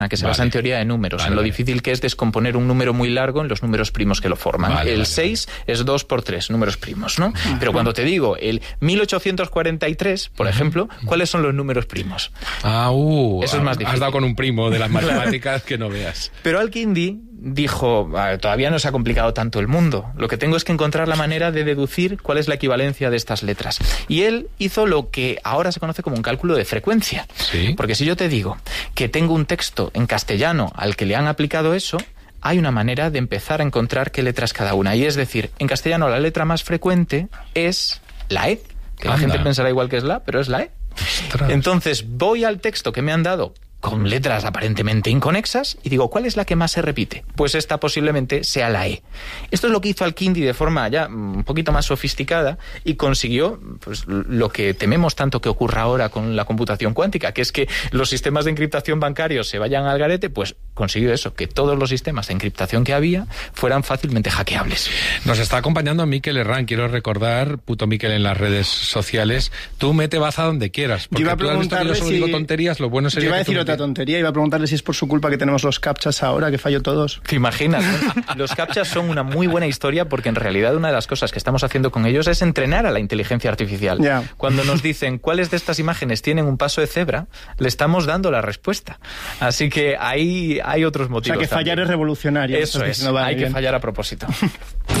que se basa en teoría de números, en lo difícil que es descomponer un número muy largo en los números primos que lo forman. El 6 es 2 por 3, números primos, ¿no? Pero cuando te digo el 1843, por ejemplo, ¿cuáles son los números primos? Eso es más difícil. Has dado con un primo de las matemáticas que no veas. Pero Al-Kindi dijo, todavía no se ha complicado tanto el mundo, lo que tengo es que encontrar la manera de deducir cuál es la equivalencia de estas letras. Y él hizo lo que ahora se conoce como un cálculo de frecuencia. ¿Sí? Porque si yo te digo que tengo un texto en castellano al que le han aplicado eso, hay una manera de empezar a encontrar qué letras cada una. Y es decir, en castellano la letra más frecuente es la E, que la gente pensará igual que es la, pero es la E. Ostras. Entonces voy al texto que me han dado con letras aparentemente inconexas y digo, ¿cuál es la que más se repite? Pues esta posiblemente sea la E. Esto es lo que hizo Al-Kindi de forma ya un poquito más sofisticada y consiguió pues, lo que tememos tanto que ocurra ahora con la computación cuántica, que es que los sistemas de encriptación bancarios se vayan al garete, pues consiguió eso, que todos los sistemas de encriptación que había fueran fácilmente hackeables. Nos está acompañando Mikel Herrán, quiero recordar, puto Mikel en las redes sociales, tú mete baza donde quieras, porque tú has visto que yo solo digo tonterías, lo bueno sería que tú tontería, iba a preguntarle si es por su culpa que tenemos los captchas ahora, que fallo todos. ¿Te imaginas? Los captchas son una muy buena historia porque en realidad una de las cosas que estamos haciendo con ellos es entrenar a la inteligencia artificial. Yeah. Cuando nos dicen cuáles de estas imágenes tienen un paso de cebra, le estamos dando la respuesta. Así que ahí hay otros motivos. O sea, que fallar también. es revolucionario. Eso es, hay que fallar a propósito.